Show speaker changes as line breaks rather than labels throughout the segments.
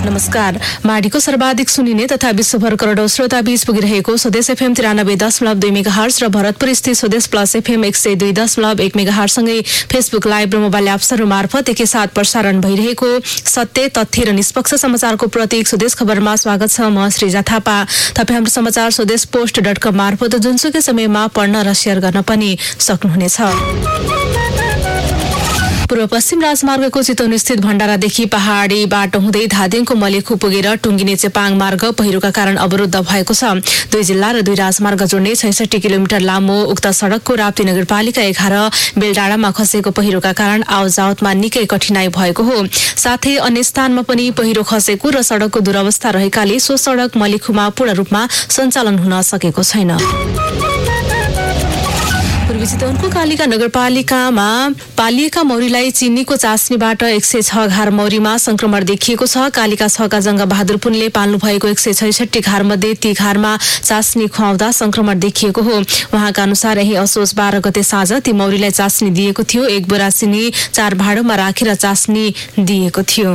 नमस्कार। माडीको सर्वाधिक सुनिने तथा विश्वभर करोडौं श्रोता बीच पुगिरहेको स्वदेश एफएम 93.2 मेगाहर्ज र भरतपुर स्थित स्वदेश प्लस एफएम 102.1 मेगाहर्ज सँगै फेसबुक लाइभ र मोबाइल एप्सहरू मार्फत एकैसाथ प्रसारण भइरहेको सत्य, तथ्य र निष्पक्ष समाचारको प्रतीक स्वदेश खबरमा स्वागत छ। म श्रीजा थापा। तपाईँ हाम्रो समाचार स्वदेशपोस्ट.com मार्फत जुनसुकै समयमा पढ्न र शेयर गर्न पनि सक्नुहुनेछ। पूर्व पश्चिम राजमार्गको चितवन स्थित भण्डारादेखि पहाडी बाटो हुँदै धादिङको मलेखु पुगेर टुङ्गिने चेपाङ मार्ग पहिरोका कारण अवरुद्ध भएको छ। 2 जिल्ला र 2 राजमार्ग जोड्ने 66 किलोमिटर लामो उक्त सड़कको राप्ती नगरपालिका 11 बेलडाँडामा खसेको पहिरोका कारण आवजावतमा निकै कठिनाई भएको हो। साथै अन्य स्थानमा पनि पहिरो खसेको र सड़कको दुरवस्था रहेकाले सो सड़क मलेखुमा पूर्ण रूपमा सञ्चालन हुन सकेको छैन। पूर्वी चितवनको कालिका नगरपालिकामा पालिएका मौरीलाई चिनीको चास्नीबाट 106 घार मौरीमा संक्रमण देखिएको छ। कालिका 6 का जंग बहादुर पुनले पाल्नु भएको 166 घार मध्ये ती घारमा चास्नी खुवाउँदा संक्रमण देखिएको हो। उहाँका अनुसार यही असोज 12 गते साँझ ती मौरीलाई चास्नी दिएको थियो। 1 बोरा चिनी 4 भाँडोमा राखेर चास्नी दिएको थियो।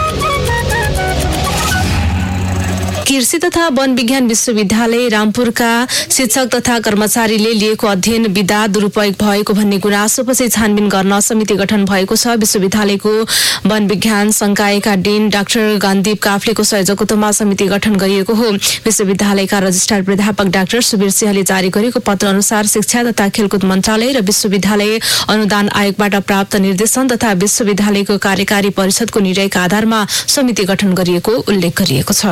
कृषि तथा वन विज्ञान विश्वविद्यालय रामपुरका शिक्षक तथा कर्मचारीले लिएको अध्ययन विधा दुरूपयोग भएको भन्ने गुनासोपछि छानबिन गर्न समिति गठन भएको छ। विश्वविद्यालयको वन विज्ञान संकायका डिन डाक्टर गान्धीप काफ्लेको सहयोगत्वमा समिति गठन गरिएको हो। विश्वविद्यालयका रजिस्ट्रार प्राध्यापक डाक्टर सुबीर सिंहले जारी गरेको पत्र अनुसार शिक्षा तथा खेलकुद मन्त्रालय र विश्वविद्यालय अनुदान आयोगबाट प्राप्त निर्देशन तथा विश्वविद्यालयको कार्यकारी परिषदको निर्णयका आधारमा समिति गठन गरिएको उल्लेख गरिएको छ।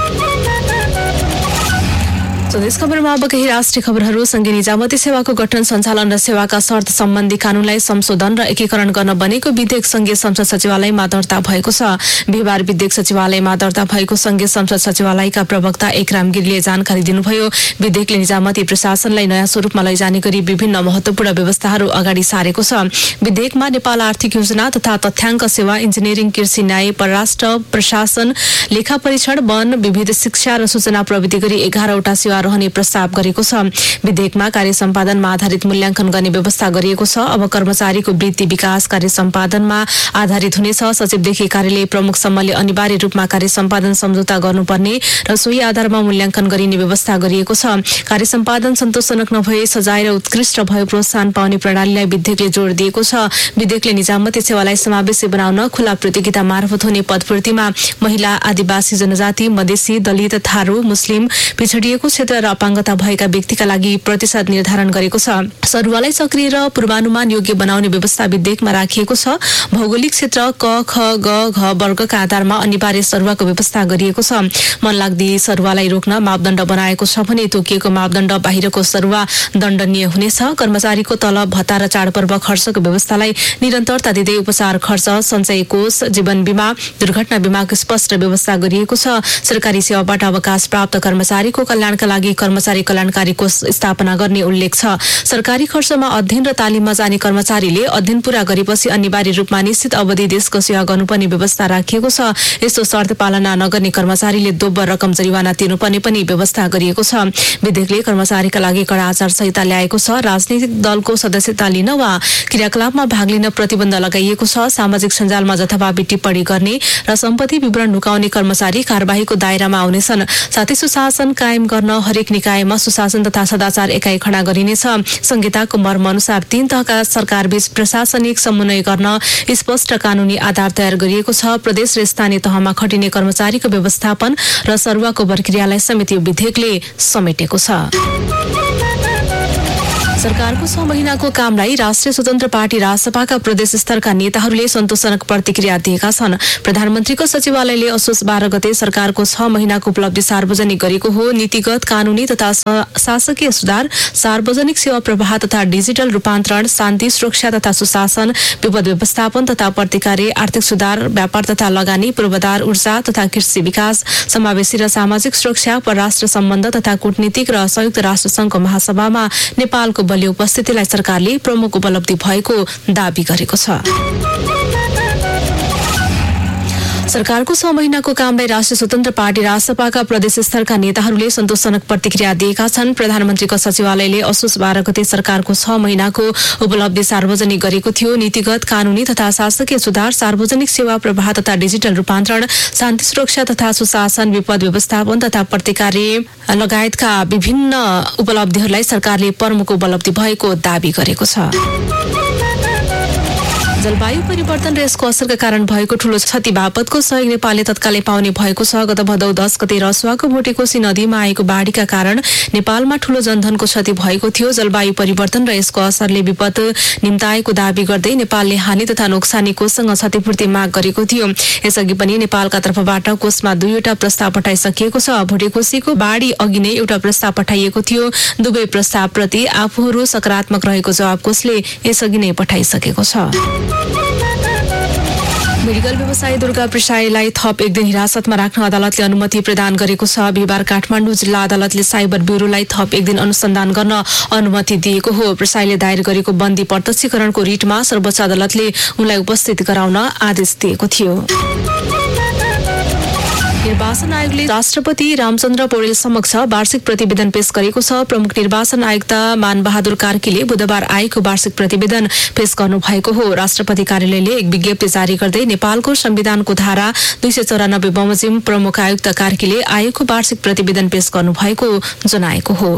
स्वदेश खबरमा अब केही राष्ट्रिय खबरहरू। सँगै निजामती सेवाको गठन, सञ्चालन र सेवाका शर्त सम्बन्धी कानूनलाई संशोधन र एकीकरण गर्न बनेको विधेयक संघीय संसद सचिवालयमा दर्ता भएको छ। बिहिबार विधेयक सचिवालयमा दर्ता भएको संघीय संसद सचिवालयका प्रवक्ता एकराम गिरीले जानकारी दिनुभयो। विधेयकले निजामती प्रशासनलाई नयाँ स्वरूपमा लैजाने गरी विभिन्न महत्वपूर्ण व्यवस्थाहरू अगाडि सारेको छ। विधेयकमा नेपाल आर्थिक योजना तथा तथ्याङ्क सेवा, इन्जिनियरिङ, कृषि, न्याय, परराष्ट्र प्रशासन, लेखा परीक्षण, वन, विविध शिक्षा र सूचना प्रविधि गरी 11 वटा सेवा रहने प्रस्ताव गरेको छ। विधेयकमा कार्य सम्पादनमा आधारित मूल्याङ्कन गर्ने व्यवस्था गरिएको छ। अब कर्मचारीको वृत्ति विकास कार्य सम्पादनमा आधारित हुनेछ। सचिवदेखि कार्यालय प्रमुखसम्मले अनिवार्य रूपमा कार्य सम्पादन सम्झौता गर्नुपर्ने र सोही आधारमा मूल्याङ्कन गरिने व्यवस्था गरिएको छ। कार्य सम्पादन सन्तोषजनक नभए सजाय र उत्कृष्ट भए प्रोत्साहन पाउने प्रणालीलाई विधेयकले जोड दिएको छ। विधेयकले निजामती सेवालाई समावेशी बनाउन खुला प्रतियोगिता मार्फत हुने पदपूर्तिमा महिला, आदिवासी जनजाति, मधेसी, दलित, थारू, मुस्लिम, पिछडिएको क्षेत्र र अपाङ्गता भएका व्यक्तिका लागि प्रतिशत निर्धारण गरेको छ। सरुवालाई सक्रिय र पूर्वानुमान योग्य बनाउने व्यवस्था विधेयकमा राखिएको छ। भौगोलिक क्षेत्र क, ख, ग, घ वर्गका आधारमा अनिवार्य सरुवाको व्यवस्था गरिएको छ। मनलाग्दी सरुवालाई रोक्न मापदण्ड बनाएको छ भने तोकिएको मापदण्ड बाहिरको सरुवा दण्डनीय हुनेछ। कर्मचारीको तलब, भत्ता र चाडपर्व खर्चको व्यवस्थालाई निरन्तरता दिँदै उपचार खर्च, सञ्चय कोष, जीवन बीमा, दुर्घटना बीमाको स्पष्ट व्यवस्था गरिएको छ। सरकारी सेवाबाट अवकाश प्राप्त कर्मचारीको कल्याणका लागि कर्मचारी कल्याणकारी कोष स्थापना गर्ने उल्लेख छ। सरकारी खर्चमा अध्ययन र तालिममा जाने कर्मचारीले अध्ययन पूरा गरेपछि अनिवार्य रूपमा निश्चित अवधि देशको सेवा गर्नुपर्ने व्यवस्था राखिएको छ। यस्तो शर्त पालना नगर्ने कर्मचारीले दोब्बर रकम जरिवाना तिर्नुपर्ने पनि व्यवस्था गरिएको छ। विधेयकले कर्मचारीका लागि कडा आचार संहिता ल्याएको छ। राजनीतिक दलको सदस्यता लिन वा क्रियाकलापमा भाग लिन प्रतिबन्ध लगाइएको छ। सामाजिक सञ्जालमा जथाभावी टिप्पणी गर्ने र सम्पत्ति विवरण लुकाउने कर्मचारी कारबाहीको दायरामा आउनेछन्। साथै सुशासन कायम गर्न हरेक निकायमा सुशासन तथा सदाचार एकाइ खडा गरिनेछ। संहिताको मर्म अनुसार 3 तहका सरकारबीच प्रशासनिक समन्वय गर्न स्पष्ट कानूनी आधार तयार गरिएको छ। प्रदेश र स्थानीय तहमा खटिने कर्मचारीको व्यवस्थापन र सरुवाको प्रक्रियालाई समेत यो विधेयकले समेटेको छ। सरकारको 6 महिनाको कामलाई राष्ट्रिय स्वतन्त्र पार्टी राजसपाका प्रदेश स्तरका नेताहरूले सन्तोषजनक प्रतिक्रिया दिएका छन्। प्रधानमन्त्रीको सचिवालयले असोज 12 गते सरकारको 6 महिनाको उपलब्धि सार्वजनिक गरेको हो। नीतिगत, कानूनी तथा शासकीय सुधार, सार्वजनिक सेवा प्रवाह तथा डिजिटल रूपान्तरण, शान्ति, सुरक्षा तथा सुशासन, विपद व्यवस्थापन तथा प्रतिकारी, आर्थिक सुधार, व्यापार तथा लगानी, पूर्वाधार, ऊर्जा तथा कृषि विकास, समावेशी र सामाजिक सुरक्षा, परराष्ट्र सम्बन्ध तथा कूटनीतिक र संयुक्त राष्ट्र संघको महासभामा नेपालको बलियो उपस्थितिलाई सरकारले प्रमुख उपलब्धि भएको दावी गरेको छ। सरकारको 6 महिनाको कामलाई राष्ट्रिय स्वतन्त्र पार्टी रासपाका प्रदेश स्तरका नेताहरूले सन्तोषजनक प्रतिक्रिया दिएका छन्। प्रधानमन्त्रीको सचिवालयले असोज 12 गते सरकारको 6 महिनाको उपलब्धि सार्वजनिक गरेको थियो। नीतिगत, कानूनी तथा शासकीय सुधार, सार्वजनिक सेवा प्रवाह तथा डिजिटल रूपान्तरण, शान्ति सुरक्षा तथा सुशासन, विपद व्यवस्थापन तथा प्रतिकारी लगायतका विभिन्न उपलब्धिहरूलाई सरकारले प्रमुख उपलब्धि भएको दावी गरेको छ। जलवायु परिवर्तन र यसको असरका कारण भएको ठूलो क्षति बापतको सहयोग नेपालले तत्कालै पाउने भएको छ। गत भदौ 10 गते रसुवाको भोटेकोशी नदीमा आएको बाढीका कारण नेपालमा ठूलो जनधनको क्षति भएको थियो। जलवायु परिवर्तन र यसको असरले विपद निम्ताएको दावी गर्दै नेपालले हानि तथा नोक्सानी कोषसँग क्षतिपूर्ति माग गरेको थियो। यसअघि पनि नेपालका तर्फबाट कोषमा 2वटा प्रस्ताव पठाइसकिएको छ। भोटेकोशीको बाढी अघि नै एउटा प्रस्ताव पठाइएको थियो। दुवै प्रस्तावप्रति आफूहरू सकारात्मक रहेको जवाब कोषले यसअघि नै पठाइसकेको छ। मेडिकल व्यवसायी दुर्गा प्रसाईलाई थप 1 दिन हिरासतमा राख्न अदालतले अनुमति प्रदान गरेको छ। बिहिबार काठमाडौँ जिल्ला अदालतले साइबर ब्युरोलाई थप 1 दिन अनुसन्धान गर्न अनुमति दिएको हो। प्रसाईले दायर गरेको बन्दी प्रत्यक्षीकरणको रिटमा सर्वोच्च अदालतले उनलाई उपस्थित गराउन आदेश दिएको थियो। निर्वाचन आयोगले राष्ट्रपति रामचन्द्र पौडेल समक्ष वार्षिक प्रतिवेदन पेश गरेको छ। प्रमुख निर्वाचन आयुक्त मानबहादुर कार्कीले बुधबार आयोगको वार्षिक प्रतिवेदन पेश गर्नु भएको हो। राष्ट्रपति कार्यालयले एक विज्ञप्ति जारी गर्दै नेपालको संविधानको धारा 294 बमोजिम प्रमुख आयुक्त कार्कीले आयोगको वार्षिक प्रतिवेदन पेश गर्नु भएको जनाएको हो।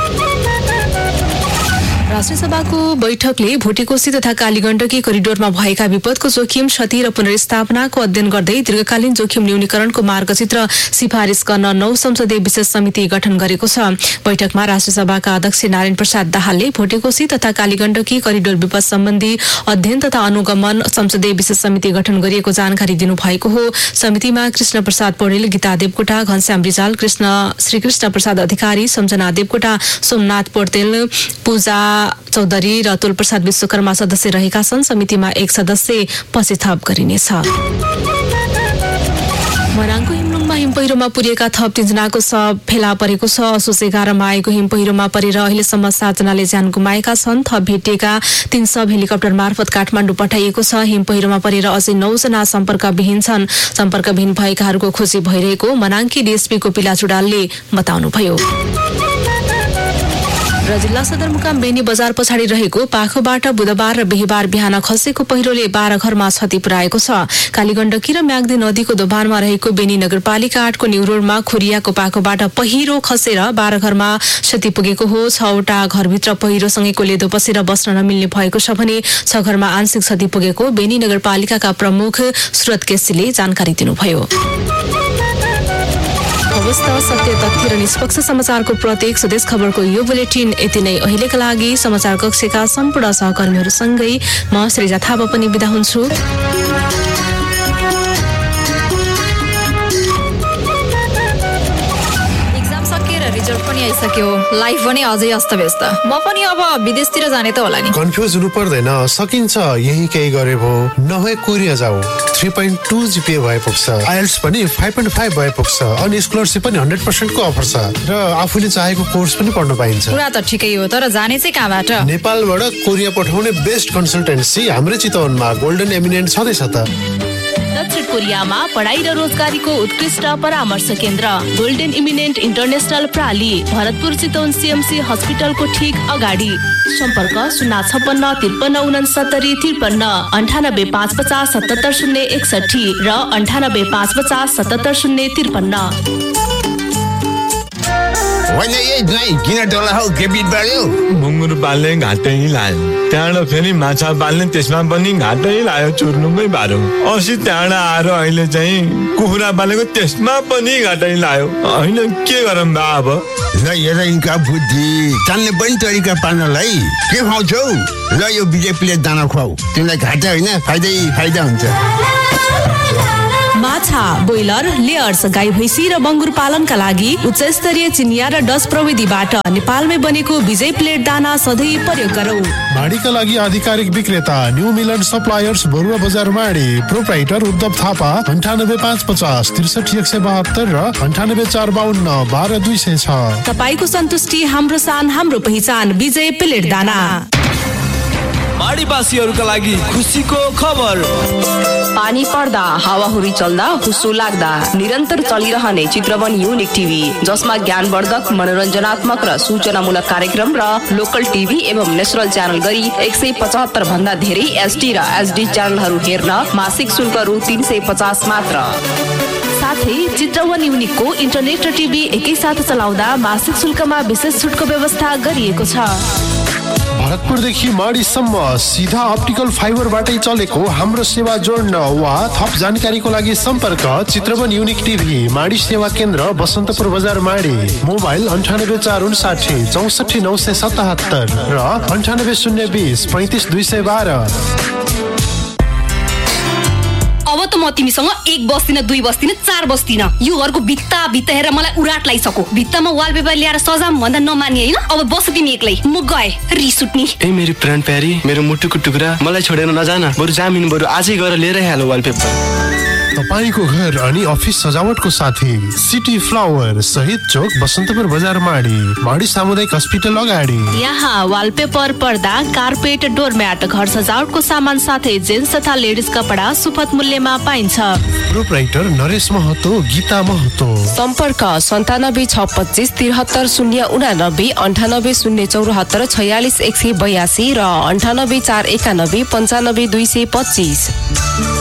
राष्ट्रिय सभाको बैठकले भोटेकोशी तथा कालीगण्डकी करिडोरमा भएका विपदको जोखिम, क्षति र पुनर्स्थापनाको अध्ययन गर्दै दीर्घकालीन जोखिम न्यूनीकरणको मार्गचित्र सिफारिस गर्न 9 संसदीय विशेष समिति गठन गरेको छ। बैठकमा राष्ट्रिय सभाका अध्यक्ष नारायण प्रसाद दाहालले भोटेकोशी तथा कालीगण्डकी करिडोर विपद सम्बन्धी अध्ययन तथा अनुगमन संसदीय विशेष समिति गठन गरिएको जानकारी दिनुभएको हो। समितिमा कृष्ण प्रसाद पौडेल, गीता देवकोटा, घनश्याम रिजाल, श्रीकृष्ण प्रसाद अधिकारी, सम्झना देवकोटा, सोमनाथ पौडेल, पूजा चौधरी र तुल प्रसाद विश्वकर्मा सदस्य रहेका छन्। समितिमा 1 सदस्य पछि थप गरिनेछ। मनाङको हिमलुङमा हिमपहिरोमा पुरिएका थप 3 जनाको शव फेला परेको छ। असोज 11 मा आएको हिमपहिरोमा परेर अहिलेसम्म 7 जनाले ज्यान गुमाएका छन्। थप भेटिएका 3 शव हेलिकप्टर मार्फत काठमाडौँ पठाइएको छ। हिमपहिरोमा परेर अझै 9 जना सम्पर्कविहीन छन्। सम्पर्कविहीन भएकाहरूको खोजी भइरहेको मनाङकी डीएसपी कोपिला चुडालले बताउनुभयो। र जिल्ला सदरमुकाम बेनी बजार पछाडि रहेको पाखोबाट बुधबार र बिहिबार बिहान खसेको पहिरोले 12 घरमा क्षति पुर्याएको छ। कालीगण्डकी र म्याग्दी नदीको दोभानमा रहेको बेनी नगरपालिका 8 को न्युरोडमा खोरियाको पाखोबाट पहिरो खसेर 12 घरमा क्षति पुगेको हो। 6वटा घरभित्र पहिरोसँगै कोलेदो पसेर बस्न नमिल्ने भएको छ भने 6 घरमा आंशिक क्षति पुगेको बेनी नगरपालिकाका प्रमुख सुरत केसीले जानकारी दिनुभयो। अवस्था, सत्य, तथ्य र निष्पक्ष समाचारको प्रत्येक स्वदेश खबरको यो बुलेटिन यति नै। अहिलेका लागि समाचार कक्षका सम्पूर्ण सहकर्मीहरूसँगै म श्रीजा थापा पनि बिदा हुन्छु।
रिजल्ट पनि आइसक्यो, लाइफ पनि अझै अस्तव्यस्त। म पनि अब विदेशतिर जाने त होला नि।
कन्फ्युज हुनु पर्दैन, सकिन्छ। यही केही गरे भो, नभए कोरिया जाऊ। 3.2 जीपीए भए पुग्छ। आइएल्स पनि 5.5 भए पुग्छ। अनि स्कलरशिप पनि 100% को अफर छ र आफूले चाहेको कोर्स पनि पढ्न पाइन्छ।
कुरा त ठिकै हो, तर जाने चाहिँ कहाँबाट?
नेपालबाट कोरिया पठाउने बेस्ट कन्सल्टेन्सी हाम्रै चितवनमा गोल्डन एमिनेन्ट छँदैछ त।
दक्षिण कोरियामा पढाइ र रोजगारीको उत्कृष्ट परामर्श केन्द्र golden eminent international प्राली, Bharatpur Chitwan CMC हस्पिटलको ठीक अगाडि। सम्पर्क 056 53 69 53 98 550 77 061 र 98 550 77 053।
होइन यही ज्वाइँ किन डोला हौ के बिट बढ्यो?
मुङ्गुर पाल्ने घाटै लाग्यो, त्यहाँबाट फेरि माछा पाल्ने त्यसमा पनि घाटै लाग्यो, चुर्नुमै बाह्रो। अस्ति त्यहाँबाट आएर अहिले चाहिँ कुखुरा पालेको त्यसमा पनि घाटै लाग्यो। होइन के गरौँ बा अब?
ल हेर यिनका बुद्धि, चाल्ने पनि तरिका पार्नलाई के खुवाउँछौ? ल यो बिजेपीले दाना खुवाऊ, तिमीलाई घाटा होइन फाइदै फाइदा हुन्छ।
माछा, ब्रोइलर, लेयर्स, गाई भैँसी र बङ्गुर पालनका लागि उच्च स्तरीय चिनिया र डच प्रविधिबाट नेपालमै बनेको विजय प्लेट दाना सधैँ प्रयोग गरौँ।
माडीका लागि आधिकारिक विक्रेता न्यू मिलन सप्लायर्स, बरुवा बजार माडी। प्रोप्राइटर उद्धव थापा 98 550 63 172 र 98 452 12 206।
तपाईको सन्तुष्टि हाम्रो सान, हाम्रो पहिचान, विजय प्लेट दाना।
माडीवासीहरूका लागि खुसीको खबर।
पानी पर्दा हावाहुरी चल्दा हुस्सो लाग्दा निरन्तर चलिरहने चित्रवन युनिक टिभी, जसमा ज्ञानवर्धक, मनोरञ्जनात्मक र सूचनामूलक कार्यक्रम र लोकल टिभी एवं नेसनल च्यानल गरी 175 भन्दा धेरै एसडी र एसडी च्यानलहरू हेर्न मासिक शुल्क रु 350 मात्र।
साथै चित्रवन युनिकको इन्टरनेट र टिभी एकैसाथ चलाउँदा मासिक शुल्कमा विशेष छुटको व्यवस्था गरिएको छ।
भरतपुरदेखि माडीसम्म सिधा अप्टिकल फाइबरबाटै चलेको हाम्रो सेवा जोड्न वा थप जानकारीको लागि सम्पर्क चित्रवन युनिक टिभी, माडी सेवा केन्द्र, बसन्तपुर बजार, माडी। मोबाइल 98 64 977 र 98 020 35 212।
अब त म तिमीसँग एक बस्दिन, दुई बस्दिन, चार बस्दिन। यो घरको भित्ता हेरेर मलाई उराट लागिसक्यो। भित्तामा वालपेपर ल्याएर सजाम भन्दा नमानी हैन। अब बस तिमी एक्लै, म गए रिस उठ्नी।
ए मेरी प्राण प्यारी, मेरो मुटुको टुक्रा, मलाई छोडेर नजान। बरु जामिन बरु आजै गएर लिएर हाल वालपेपर।
तपाईको घर अनि अफिस सजावटको साथी सिटी फ्लावर, शहीद चोक, बसन्तपुर बजार, माडी। माडी सामुदायिक अस्पताल अगाडि।
यहाँ वालपेपर, पर्दा, कार्पेट, डोरम्याट, घर सजावटको सामान साथै जेन्ट्स तथा लेडिज कपडा सुपथ मूल्यमा पाइन्छ।
प्रोप्राइटर नरेश महतो, गीता महतो।
सम्पर्क 97 625 73 089, 98 074 46 182 र 98 491 95 225।